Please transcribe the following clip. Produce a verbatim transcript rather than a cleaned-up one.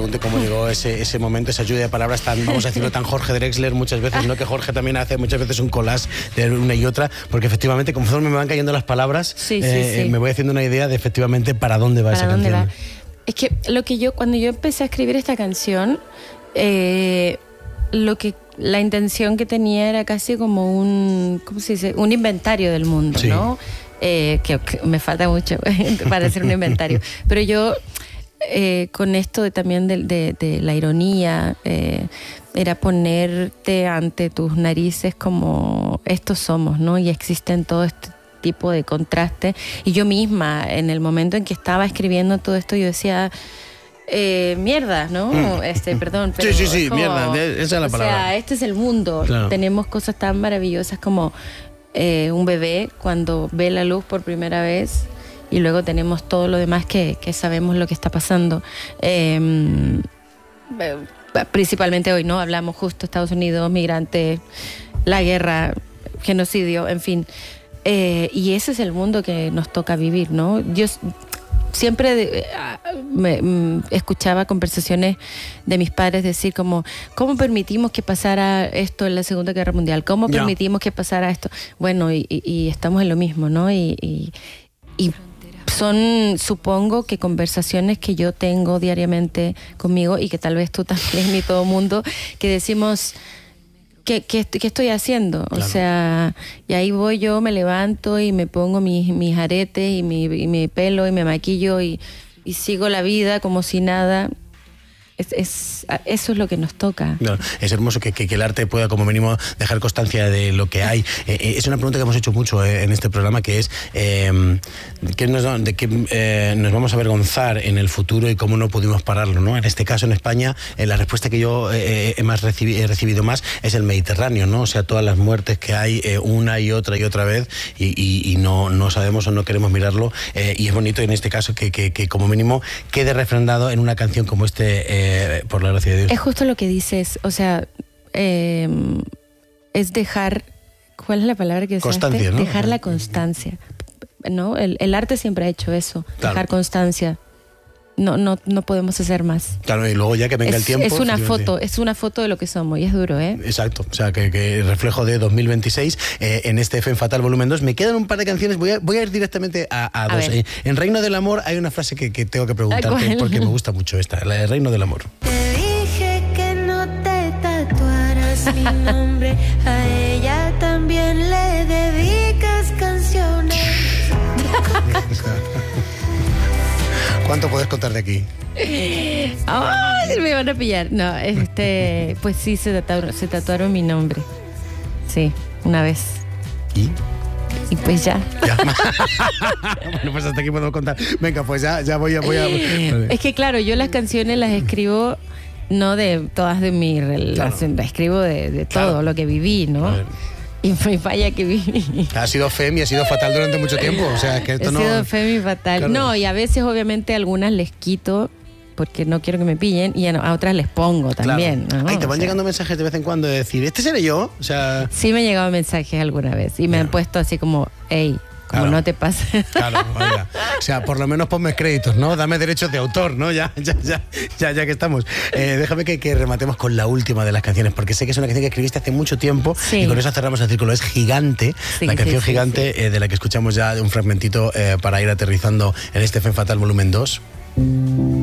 pregunte cómo llegó ese, ese momento, esa lluvia de palabras tan, vamos a decirlo, tan Jorge Drexler muchas veces, ¿no? Que Jorge también hace muchas veces un collage de una y otra, porque efectivamente, conforme me van cayendo las palabras, sí, eh, sí, sí. me voy haciendo una idea de efectivamente para dónde va ¿Para esa dónde canción. va? Es que lo que yo, cuando yo empecé a escribir esta canción, eh, lo que la intención que tenía era casi como un, ¿cómo se dice? Un inventario del mundo, sí. ¿no? Eh, que, que me falta mucho para hacer un inventario. Pero yo, eh, con esto de, también de, de, de la ironía, eh, era ponerte ante tus narices como estos somos, ¿no? Y existen todo este tipo de contraste. Y yo misma, en el momento en que estaba escribiendo todo esto, yo decía, eh, mierda, ¿no? Mm. Este, perdón, pero sí, sí, sí, como, mierda, esa es la palabra. O sea, este es el mundo. Claro. Tenemos cosas tan maravillosas como eh, un bebé cuando ve la luz por primera vez, y luego tenemos todo lo demás que, que sabemos lo que está pasando. Eh, principalmente hoy, ¿no? Hablamos justo Estados Unidos, migrantes, la guerra, genocidio, en fin. Eh, y ese es el mundo que nos toca vivir, ¿no? Yo siempre de, me, me escuchaba conversaciones de mis padres decir como, ¿cómo permitimos que pasara esto en la Segunda Guerra Mundial? ¿Cómo yeah. permitimos que pasara esto? Bueno, y, y, y estamos en lo mismo, ¿no? Y, y, y son, supongo que conversaciones que yo tengo diariamente conmigo y que tal vez tú también y todo mundo, que decimos... ¿Qué, qué, ¿Qué estoy haciendo? Claro. O sea, y ahí voy yo, me levanto y me pongo mis, mis aretes y mi, y mi pelo y me maquillo y, y sigo la vida como si nada. Es, es, eso es lo que nos toca. Claro, es hermoso que, que, que el arte pueda como mínimo dejar constancia de lo que hay. Eh, es una pregunta que hemos hecho mucho eh, en este programa, que es eh, ¿qué nos, de qué eh, nos vamos a avergonzar en el futuro y cómo no pudimos pararlo, ¿no? En este caso, en España, eh, la respuesta que yo eh, he, más recibi he recibido más es el Mediterráneo, ¿no? O sea, todas las muertes que hay eh, una y otra y otra vez y, y, y no, no sabemos o no queremos mirarlo eh, y es bonito en este caso que, que, que como mínimo quede refrendado en una canción como este eh, por la gracia de Dios. Es justo lo que dices, o sea, eh, es dejar, ¿cuál es la palabra que usaste? Constancia, ¿no? Dejar la constancia, ¿no? El, el arte siempre ha hecho eso, claro. Dejar constancia. No, no, no podemos hacer más. Claro, y luego ya que venga es, el tiempo... Es una foto, es una foto de lo que somos y es duro, ¿eh? Exacto, o sea, que, que reflejo de dos mil veintiséis eh, en este Femme Fatale volumen dos. Me quedan un par de canciones, voy a, voy a ir directamente a, a, a dos. Eh. En Reino del Amor hay una frase que, que tengo que preguntarte porque me gusta mucho esta, la de Reino del Amor. Te dije que no te tatuaras mi nombre, a ella también le dedicas canciones. ¿Cuánto puedes contar de aquí? ¡Ay! Me van a pillar. No, este, pues sí, se tatuaron, se tatuaron mi nombre. Sí, una vez. ¿Y? Y pues ya. Ya. Bueno, pues hasta aquí podemos contar. Venga, pues ya, ya voy a... Voy a... Vale. Es que claro, yo las canciones las escribo no de todas de mi relación, claro. Las escribo de, de todo claro. Lo que viví, ¿no? Y vaya que viví. Ha sido Femme y ha sido fatal durante mucho tiempo. O sea, que esto ha no... sido Femme y fatal. Claro. No, y a veces obviamente algunas les quito porque no quiero que me pillen y a otras les pongo también. Claro. ¿no? Ay, te van o sea, llegando mensajes de vez en cuando de decir, ¿este seré yo? O sea... Sí me han llegado mensajes alguna vez y me yeah. han puesto así como, hey, como claro. No te pase. Claro, oiga. O sea, por lo menos ponme créditos, ¿no? Dame derechos de autor, ¿no? Ya, ya, ya, ya, ya que estamos. Eh, déjame que, que rematemos con la última de las canciones, porque sé que es una canción que escribiste hace mucho tiempo sí. Y con eso cerramos el círculo. Es Gigante, sí, la canción sí, sí, Gigante, sí. Eh, de la que escuchamos ya un fragmentito eh, para ir aterrizando en este Femme Fatale volumen dos.